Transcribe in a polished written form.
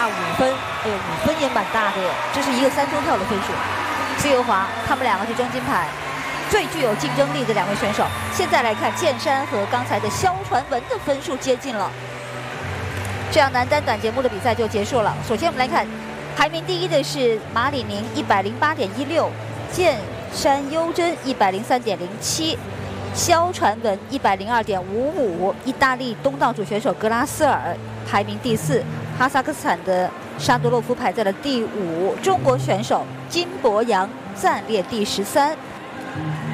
差5分，哎呦，5分也蛮大的耶，这是一个3宗跳的分数。自由滑，他们2个是争金牌，最具有竞争力的2位选手。现在来看剑山和刚才的肖传文的分数接近了，这样男单短节目的比赛就结束了。首先我们来看，排名第1的是马里宁108.16，剑山优真103.07。肖传文102.55，意大利东道主选手格拉斯尔排名第4，哈萨克斯坦的沙多洛夫排在了第5，中国选手金博洋暂列第13。